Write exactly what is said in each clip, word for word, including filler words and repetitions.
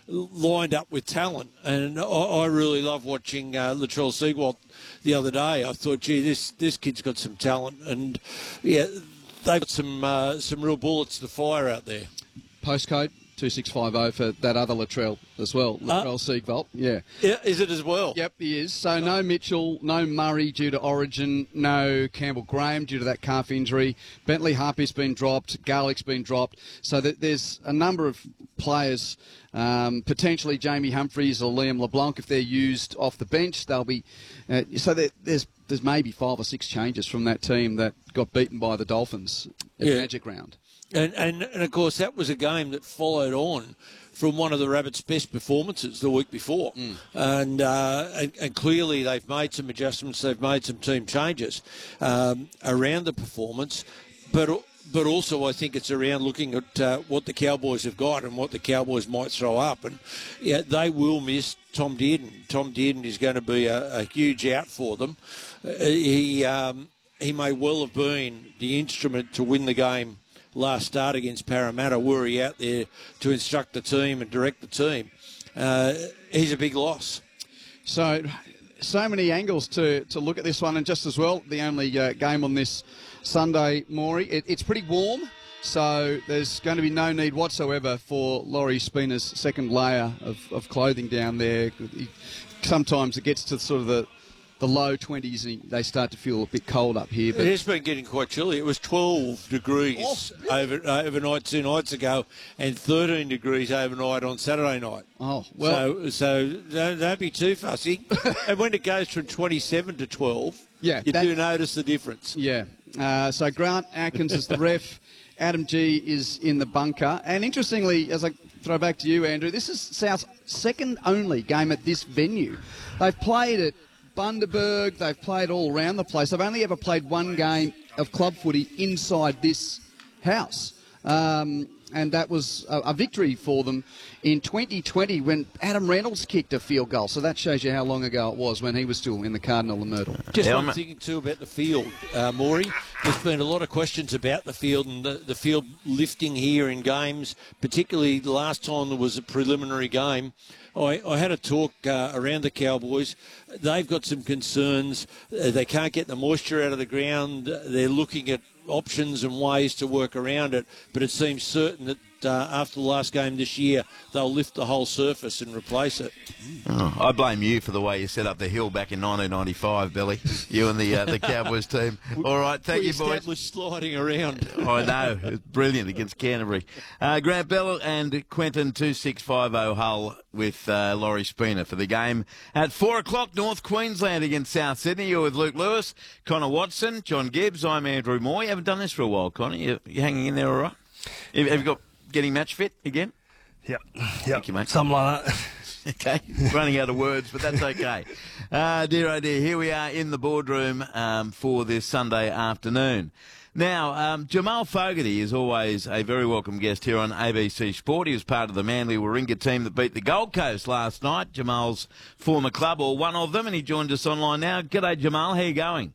lined up with talent. And I, I really love watching uh, Latrell Seawalt the other day. I thought, gee, this this kid's got some talent, and yeah, they've got some uh, some real bullets to fire out there. Postcode two six five zero for that other Latrell as well. Latrell uh, Seawalt, yeah. Yeah, is it as well? Yep, he is. So no Mitchell, no Murray due to Origin, no Campbell Graham due to that calf injury. Bentley Harpy's been dropped, Garlick's been dropped. So that there's a number of players, um, potentially Jamie Humphries or Liam LeBlanc, if they're used off the bench, they'll be... Uh, so there, there's there's maybe five or six changes from that team that got beaten by the Dolphins at yeah. Magic Round. And, and, and, of course, that was a game that followed on from one of the Rabbits' best performances the week before. Mm. And, uh, and and clearly they've made some adjustments, they've made some team changes um, around the performance. But but also I think it's around looking at uh, what the Cowboys have got and what the Cowboys might throw up. And yeah, they will miss Tom Dearden. Tom Dearden is going to be a, a huge out for them. Uh, he um, he may well have been the instrument to win the game last start against Parramatta, were he out there to instruct the team and direct the team. Uh, he's a big loss. So, so many angles to, to look at this one, and just as well, the only uh, game on this Sunday, Maury. It, it's pretty warm, so there's going to be no need whatsoever for Laurie Spina's second layer of, of clothing down there. He, sometimes it gets to sort of the the low twenties, and they start to feel a bit cold up here. But it has been getting quite chilly. It was twelve degrees oh, over, overnight two nights ago, and thirteen degrees overnight on Saturday night. Oh, well. So, so don't, don't be too fussy. And when it goes from twenty-seven to twelve, yeah, you that, do notice the difference. Yeah. Uh, so Grant Atkins is the ref. Adam G is in the bunker. And interestingly, as I throw back to you, Andrew, this is South's second only game at this venue. They've played at Bundaberg, they've played all around the place. They've only ever played one game of club footy inside this house. Um, and that was a, a victory for them in twenty twenty when Adam Reynolds kicked a field goal. So that shows you how long ago it was when he was still in the Cardinal and Myrtle. Just one thing too about the field, uh, Maury. There's been a lot of questions about the field and the, the field lifting here in games, particularly the last time there was a preliminary game. I, I had a talk uh, around the Cowboys. They've got some concerns. Uh, they can't get the moisture out of the ground. They're looking at options and ways to work around it, but it seems certain that uh, after the last game this year, they'll lift the whole surface and replace it. Oh, I blame you for the way you set up the hill back in nineteen ninety-five, Billy. You and the uh, the Cowboys team. All right, thank we you, boys. Established sliding around. I know, it was brilliant against Canterbury. Uh, Grant Bell and Quentin two six five zero Hull with uh, Laurie Spina for the game at four o'clock. North Queensland against South Sydney. You're with Luke Lewis, Connor Watson, John Gibbs. I'm Andrew Moore. You haven't done this for a while, Connor. You, you hanging in there all right? Have, have you got getting match fit again? Yep. Yep. Thank you, mate. Something like that. Okay, running out of words, but that's okay. Uh, dear, oh dear, here we are in the boardroom um, for this Sunday afternoon. Now, um, Jamal Fogarty is always a very welcome guest here on A B C Sport. He was part of the Manly Warringah team that beat the Gold Coast last night, Jamal's former club, or one of them, and he joined us online now. G'day, Jamal. How you going?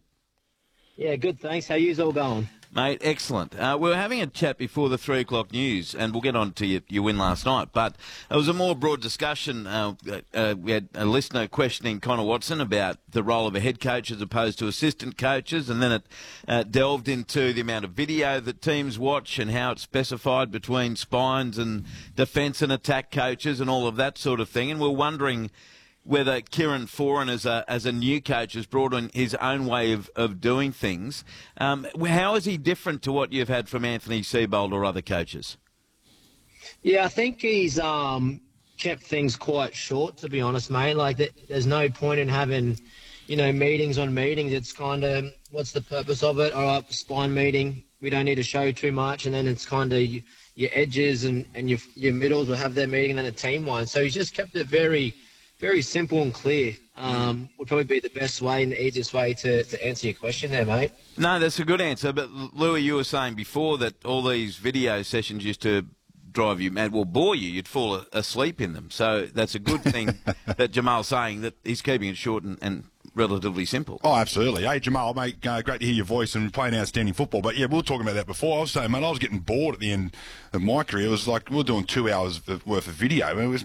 Yeah, good, thanks. How yous all going? Mate, excellent. Uh, we were having a chat before the three o'clock news, and we'll get on to your, your win last night, but it was a more broad discussion. Uh, uh, we had a listener questioning Connor Watson about the role of a head coach as opposed to assistant coaches, and then it uh, delved into the amount of video that teams watch and how it's specified between spines and defence and attack coaches and all of that sort of thing, and we're wondering whether Kieran Foran, as a as a new coach, has brought in his own way of, of doing things. Um, how is he different to what you've had from Anthony Seibold or other coaches? Yeah, I think he's um, kept things quite short, to be honest, mate. Like, there's no point in having, you know, meetings on meetings. It's kind of, what's the purpose of it? All right, spine meeting. We don't need to show too much. And then it's kind of you, your edges and, and your, your middles will have their meeting and then a team one. So he's just kept it very... very simple and clear. Um, would probably be the best way and the easiest way to, to answer your question there, mate. No, that's a good answer. But, Louis, you were saying before that all these video sessions used to drive you mad, well, bore you. You'd fall asleep in them. So that's a good thing that Jamal's saying, that he's keeping it short and, and relatively simple. Oh, absolutely. Hey, Jamal, mate, uh, great to hear your voice and playing outstanding football. But, yeah, we were talking about that before. I was saying, mate, I was getting bored at the end of my career. It was like we were doing two hours worth of video. It was